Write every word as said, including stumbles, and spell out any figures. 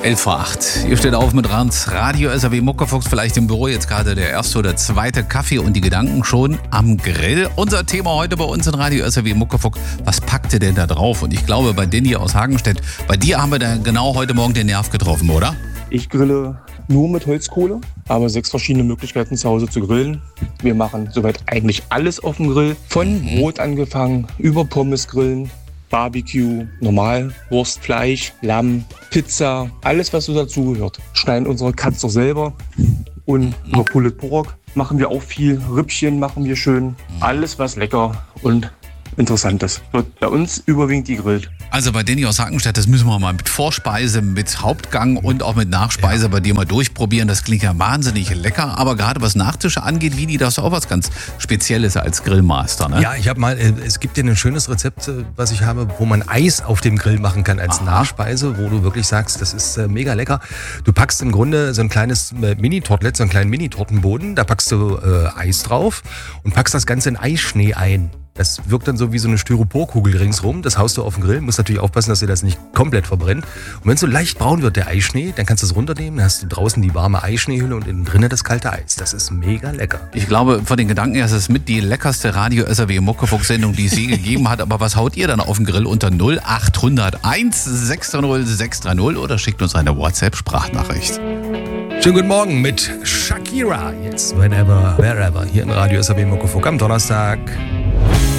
elf vor acht. Ihr steht auf mit Rans Radio S R W Muckefuchs, vielleicht im Büro jetzt gerade der erste oder zweite Kaffee und die Gedanken schon am Grill. Unser Thema heute bei uns in Radio S R W Muckefuchs, was packt ihr denn da drauf? Und ich glaube, bei Danny aus Hagenstedt, bei dir haben wir da genau heute Morgen den Nerv getroffen, oder? Ich grille nur mit Holzkohle, aber sechs verschiedene Möglichkeiten zu Hause zu grillen. Wir machen soweit eigentlich alles auf dem Grill. Von Mhm. Brot angefangen, über Pommes grillen, Barbecue, normal, Wurst, Fleisch, Lamm, Pizza, alles was so dazugehört. Schneiden unsere Cuts doch selber und über Pulled Pork machen wir auch viel. Rippchen machen wir schön. Alles was lecker und interessant ist. Wird bei uns überwiegend gegrillt. Also bei Danny aus Hagenstedt, das müssen wir mal mit Vorspeise, mit Hauptgang und auch mit Nachspeise ja. bei dir mal durchprobieren. Das klingt ja wahnsinnig lecker. Aber gerade was Nachtische angeht, Vini, das ist auch was ganz Spezielles als Grillmaster, ne? Ja, ich habe mal, es gibt ja ein schönes Rezept, was ich habe, wo man Eis auf dem Grill machen kann als Aha. Nachspeise, wo du wirklich sagst, das ist äh, mega lecker. Du packst im Grunde so ein kleines äh, Mini-Tortlet, so einen kleinen Mini-Tortenboden, da packst du äh, Eis drauf und packst das Ganze in Eisschnee ein. Das wirkt dann so wie so eine Styroporkugel ringsrum. Das haust du auf den Grill. Musst natürlich aufpassen, dass dir das nicht komplett verbrennt. Und wenn es so leicht braun wird, der Eischnee, dann kannst du es runternehmen. Dann hast du draußen die warme Eischneehülle und innen drinnen das kalte Eis. Das ist mega lecker. Ich glaube, von den Gedanken her ist es mit die leckerste Radio S R W Muckefuchs-Sendung, die es je gegeben hat. Aber was haut ihr dann auf den Grill unter null acht null null eins sechs drei null sechs drei null oder schickt uns eine WhatsApp-Sprachnachricht? Schönen guten Morgen mit Shakira. Jetzt, whenever, wherever. Hier in Radio S R W Muckefuchs am Donnerstag.